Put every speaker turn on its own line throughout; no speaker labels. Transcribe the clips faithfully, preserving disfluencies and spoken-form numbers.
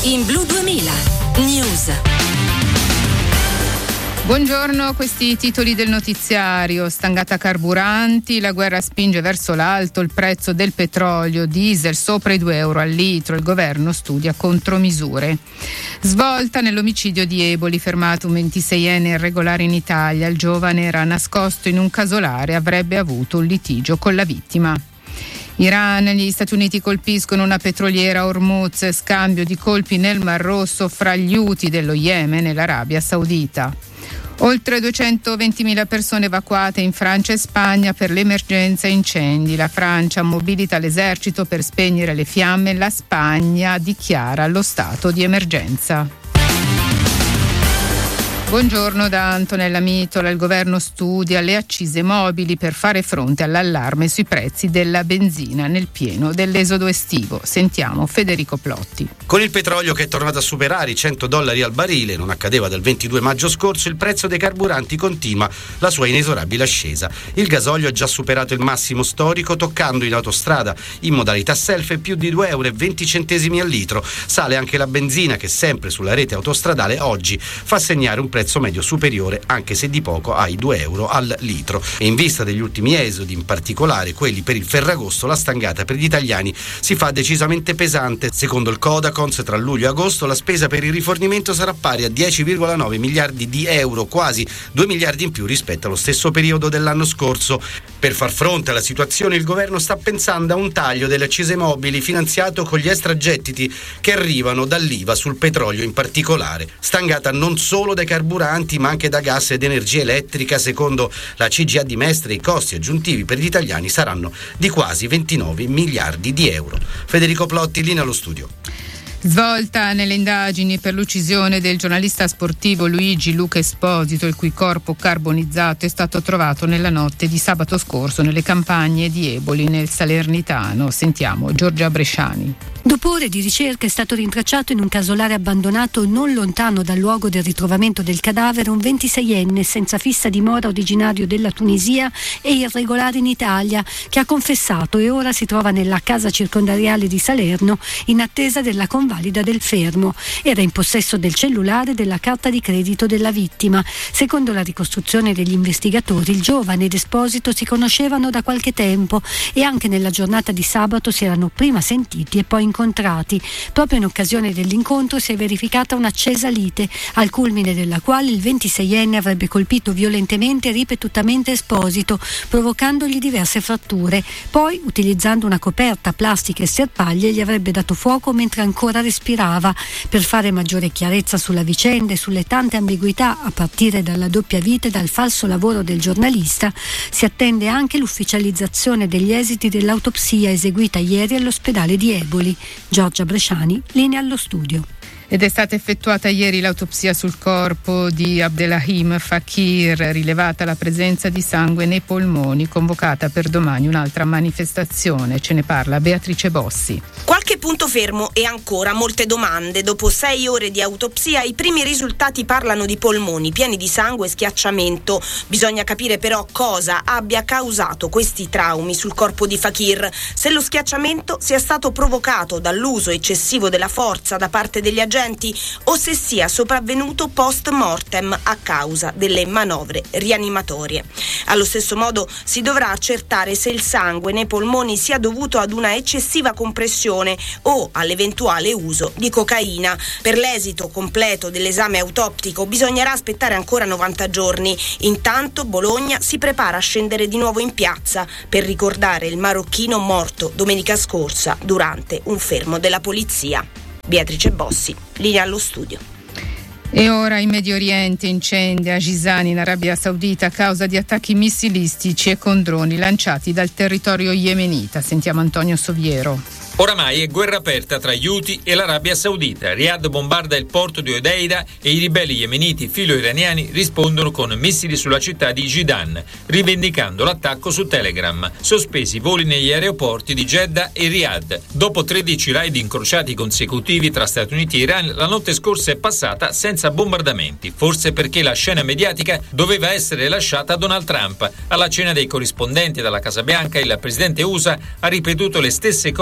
in Blu duemila News.
Buongiorno, questi i titoli del notiziario. Stangata carburanti, la guerra spinge verso l'alto il prezzo del petrolio, diesel sopra i due euro al litro, il governo studia contromisure. Svolta nell'omicidio di Eboli, fermato un ventiseienne irregolare in Italia. Il giovane era nascosto in un casolare, avrebbe avuto un litigio con la vittima. Iran, gli Stati Uniti colpiscono una petroliera a Hormuz, scambio di colpi nel Mar Rosso fra gli Houthi dello Yemen e l'Arabia Saudita. Oltre duecentoventimila persone evacuate in Francia e Spagna per l'emergenza incendi. La Francia mobilita l'esercito per spegnere le fiamme, la Spagna dichiara lo stato di emergenza. Buongiorno da Antonella Mitola. Il governo studia le accise mobili per fare fronte all'allarme sui prezzi della benzina nel pieno dell'esodo estivo. Sentiamo Federico Plotti.
Con il petrolio che è tornato a superare i cento dollari al barile, non accadeva dal ventidue maggio scorso, il prezzo dei carburanti continua la sua inesorabile ascesa. Il gasolio ha già superato il massimo storico, toccando in autostrada in modalità self più di due euro e venti centesimi al litro. Sale anche la benzina che, sempre sulla rete autostradale, oggi fa segnare un prezzo medio superiore, anche se di poco, ai due euro al litro. E in vista degli ultimi esodi, in particolare quelli per il Ferragosto, la stangata per gli italiani si fa decisamente pesante. Secondo il Codacons, tra luglio e agosto la spesa per il rifornimento sarà pari a dieci virgola nove miliardi di euro, quasi due miliardi in più rispetto allo stesso periodo dell'anno scorso. Per far fronte alla situazione, il governo sta pensando a un taglio delle accise mobili finanziato con gli extragettiti che arrivano dall'I V A sul petrolio in particolare. Stangata non solo dai carburanti ma anche da gas ed energia elettrica. Secondo la C G A di Mestre, i costi aggiuntivi per gli italiani saranno di quasi ventinove miliardi di euro. Federico Plotti, linea allo studio.
Svolta nelle indagini per l'uccisione del giornalista sportivo Luigi Luca Esposito, il cui corpo carbonizzato è stato trovato nella notte di sabato scorso nelle campagne di Eboli nel Salernitano. Sentiamo Giorgia Bresciani.
Dopo ore di ricerca è stato rintracciato in un casolare abbandonato non lontano dal luogo del ritrovamento del cadavere un ventiseienne senza fissa dimora, originario della Tunisia e irregolare in Italia, che ha confessato e ora si trova nella casa circondariale di Salerno in attesa della convalida del fermo. Era in possesso del cellulare e della carta di credito della vittima. Secondo la ricostruzione degli investigatori, il giovane ed Esposito si conoscevano da qualche tempo e anche nella giornata di sabato si erano prima sentiti e poi incontrati. Proprio in occasione dell'incontro si è verificata un'accesa lite, al culmine della quale il ventiseienne avrebbe colpito violentemente e ripetutamente Esposito, provocandogli diverse fratture. Poi, utilizzando una coperta, plastica e sterpaglie, gli avrebbe dato fuoco mentre ancora respirava. Per fare maggiore chiarezza sulla vicenda e sulle tante ambiguità, a partire dalla doppia vita e dal falso lavoro del giornalista, si attende anche l'ufficializzazione degli esiti dell'autopsia eseguita ieri all'ospedale di Eboli. Giorgia Bresciani, linea allo studio.
Ed è stata effettuata ieri l'autopsia sul corpo di Abdelrahim Fakir, rilevata la presenza di sangue nei polmoni, convocata per domani un'altra manifestazione. Ce ne parla Beatrice Bossi.
Qualche punto fermo e ancora molte domande. Dopo sei ore di autopsia i primi risultati parlano di polmoni pieni di sangue e schiacciamento. Bisogna capire però cosa abbia causato questi traumi sul corpo di Fakir, se lo schiacciamento sia stato provocato dall'uso eccessivo della forza da parte degli agenti o se sia sopravvenuto post mortem a causa delle manovre rianimatorie. Allo stesso modo si dovrà accertare se il sangue nei polmoni sia dovuto ad una eccessiva compressione o all'eventuale uso di cocaina. Per l'esito completo dell'esame autoptico bisognerà aspettare ancora novanta giorni. Intanto Bologna si prepara a scendere di nuovo in piazza per ricordare il marocchino morto domenica scorsa durante un fermo della polizia. Beatrice Bossi, linea allo studio.
E ora in Medio Oriente, incendi a Jizan in Arabia Saudita a causa di attacchi missilistici e con droni lanciati dal territorio yemenita. Sentiamo Antonio Soviero.
Oramai è guerra aperta tra gli Houthi e l'Arabia Saudita. Riyadh bombarda il porto di Hodeida e i ribelli yemeniti filo-iraniani rispondono con missili sulla città di Jizan, rivendicando l'attacco su Telegram. Sospesi i voli negli aeroporti di Jeddah e Riyadh. Dopo tredici raid incrociati consecutivi tra Stati Uniti e Iran, la notte scorsa è passata senza bombardamenti, forse perché la scena mediatica doveva essere lasciata a Donald Trump. Alla cena dei corrispondenti dalla Casa Bianca il presidente U S A ha ripetuto le stesse cose che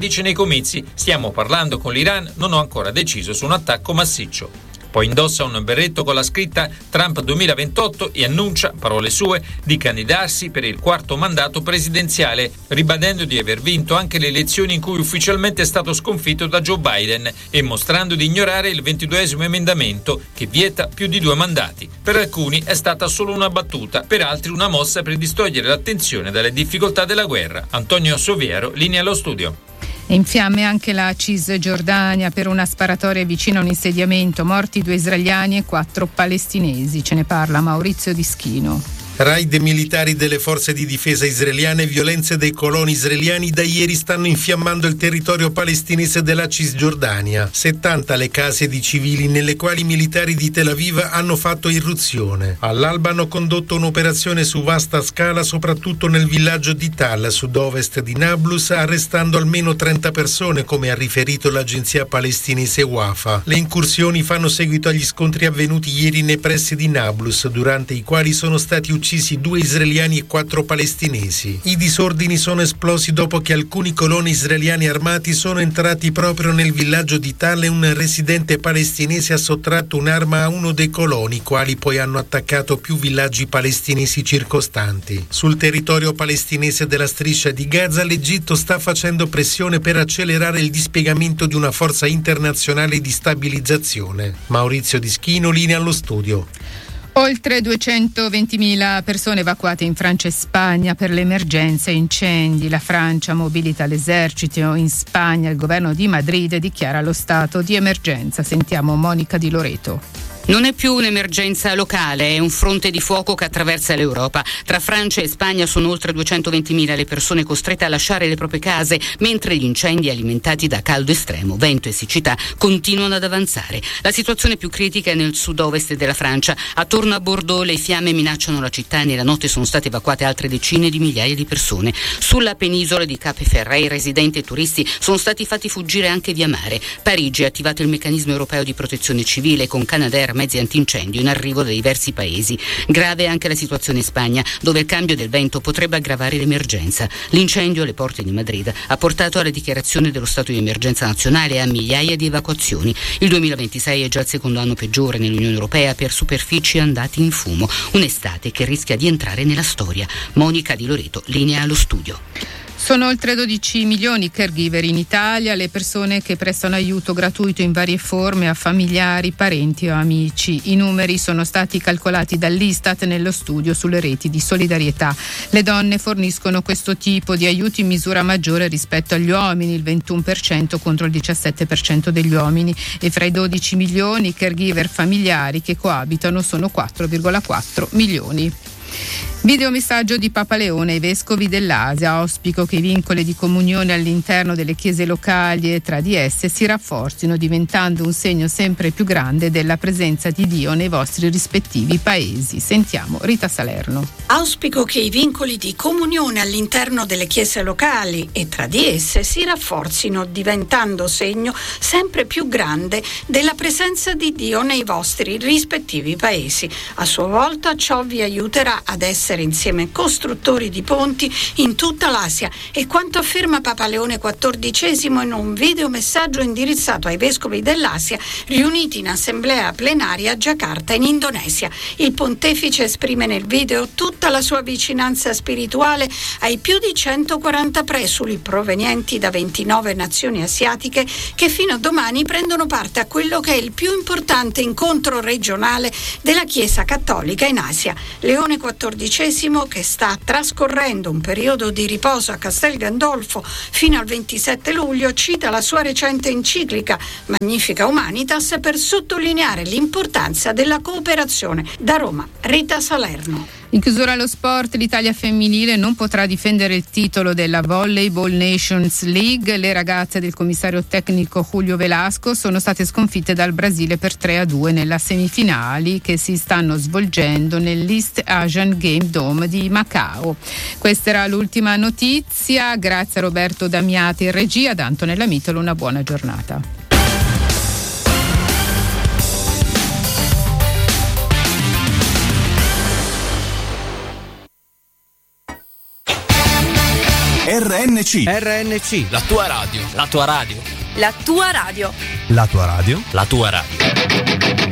dice nei comizi: stiamo parlando con l'Iran, non ho ancora deciso su un attacco massiccio. Poi indossa un berretto con la scritta Trump duemilaventotto e annuncia, parole sue, di candidarsi per il quarto mandato presidenziale, ribadendo di aver vinto anche le elezioni in cui ufficialmente è stato sconfitto da Joe Biden e mostrando di ignorare il ventiduesimo emendamento che vieta più di due mandati. Per alcuni è stata solo una battuta, per altri una mossa per distogliere l'attenzione dalle difficoltà della guerra. Antonio Soviero, linea allo studio.
In fiamme anche la Cisgiordania per una sparatoria vicino a un insediamento, morti due israeliani e quattro palestinesi. Ce ne parla Maurizio Dischino.
Raid militari delle forze di difesa israeliane e violenze dei coloni israeliani da ieri stanno infiammando il territorio palestinese della Cisgiordania. settanta le case di civili nelle quali i militari di Tel Aviv hanno fatto irruzione. All'alba hanno condotto un'operazione su vasta scala soprattutto nel villaggio di Tal, sud-ovest di Nablus, arrestando almeno trenta persone, come ha riferito l'agenzia palestinese Wafa. Le incursioni fanno seguito agli scontri avvenuti ieri nei pressi di Nablus, durante i quali sono stati uccisi uccisi due israeliani e quattro palestinesi. I disordini sono esplosi dopo che alcuni coloni israeliani armati sono entrati proprio nel villaggio di Tal e un residente palestinese ha sottratto un'arma a uno dei coloni, quali poi hanno attaccato più villaggi palestinesi circostanti. Sul territorio palestinese della striscia di Gaza, l'Egitto sta facendo pressione per accelerare il dispiegamento di una forza internazionale di stabilizzazione. Maurizio Dischino, linea allo studio.
Oltre duecentoventimila persone evacuate in Francia e Spagna per l'emergenza incendi. La Francia mobilita l'esercito. In Spagna il governo di Madrid dichiara lo stato di emergenza. Sentiamo Monica Di Loreto.
Non è più un'emergenza locale, è un fronte di fuoco che attraversa l'Europa. Tra Francia e Spagna sono oltre duecentoventimila le persone costrette a lasciare le proprie case, mentre gli incendi alimentati da caldo estremo, vento e siccità continuano ad avanzare. La situazione più critica è nel sud-ovest della Francia. Attorno a Bordeaux le fiamme minacciano la città e nella notte sono state evacuate altre decine di migliaia di persone. Sulla penisola di Cap Ferret residenti e turisti sono stati fatti fuggire anche via mare. Parigi ha attivato il meccanismo europeo di protezione civile con Canadair, mezzi antincendio in arrivo da diversi paesi. Grave anche la situazione in Spagna, dove il cambio del vento potrebbe aggravare l'emergenza. L'incendio alle porte di Madrid ha portato alla dichiarazione dello stato di emergenza nazionale e a migliaia di evacuazioni. Il duemilaventisei è già il secondo anno peggiore nell'Unione Europea per superfici andati in fumo. Un'estate che rischia di entrare nella storia. Monica Di Loreto, linea allo studio.
Sono oltre dodici milioni i caregiver in Italia, le persone che prestano aiuto gratuito in varie forme a familiari, parenti o amici. I numeri sono stati calcolati dall'Istat nello studio sulle reti di solidarietà. Le donne forniscono questo tipo di aiuti in misura maggiore rispetto agli uomini, il ventuno per cento contro il diciassette per cento degli uomini, e fra i dodici milioni i caregiver familiari che coabitano sono quattro virgola quattro milioni. Videomessaggio di Papa Leone ai vescovi dell'Asia. Auspico che i vincoli di comunione all'interno delle chiese locali e tra di esse si rafforzino, diventando un segno sempre più grande della presenza di Dio nei vostri rispettivi paesi. Sentiamo Rita Salerno.
Auspico che i vincoli di comunione all'interno delle chiese locali e tra di esse si rafforzino, diventando segno sempre più grande della presenza di Dio nei vostri rispettivi paesi. A sua volta ciò vi aiuterà ad essere insieme costruttori di ponti in tutta l'Asia, e quanto afferma Papa Leone quattordicesimo in un videomessaggio indirizzato ai vescovi dell'Asia riuniti in assemblea plenaria a Giacarta in Indonesia. Il pontefice esprime nel video tutta la sua vicinanza spirituale ai più di centoquaranta presuli provenienti da ventinove nazioni asiatiche che fino a domani prendono parte a quello che è il più importante incontro regionale della Chiesa Cattolica in Asia. Leone quattordicesimo, che sta trascorrendo un periodo di riposo a Castel Gandolfo fino al ventisette luglio, cita la sua recente enciclica Magnifica Humanitas per sottolineare l'importanza della cooperazione. Da Roma, Rita Salerno.
In chiusura allo sport, l'Italia femminile non potrà difendere il titolo della Volleyball Nations League. Le ragazze del commissario tecnico Julio Velasco sono state sconfitte dal Brasile per tre a due nella semifinali che si stanno svolgendo nell'East Asian Game Dome di Macao. Questa era l'ultima notizia. Grazie a Roberto Damiati in regia, da Antonella Mitolo, una buona giornata.
R N C.
R N C.
La tua radio.
La tua radio.
La tua radio.
La tua radio.
La tua radio.